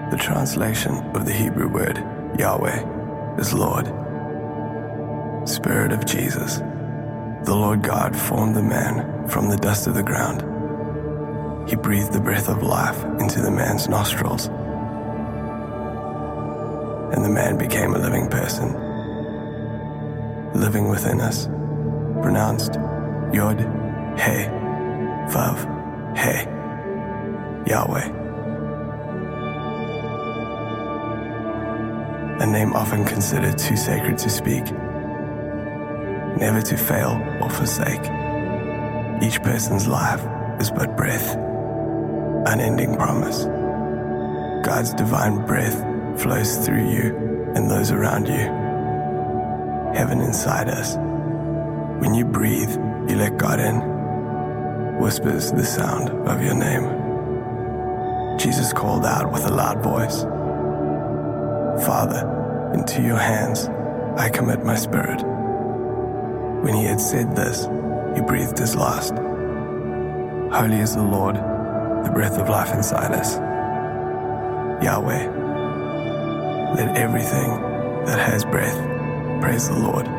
The translation of the Hebrew word Yahweh is Lord. Spirit of Jesus, the Lord God formed the man from the dust of the ground. He breathed the breath of life into the man's nostrils, and the man became a living person, living within us, pronounced Yod, He, Vav, He, Yahweh. A name often considered too sacred to speak, never to fail or forsake. Each person's life is but breath, unending promise. God's divine breath flows through you and those around you. Heaven inside us. When you breathe, you let God in, whispers the sound of your name. Jesus called out with a loud voice, Father, into your hands I commit my spirit. When he had said this, he breathed his last. Holy is the Lord, the breath of life inside us. Yahweh, let everything that has breath praise the Lord.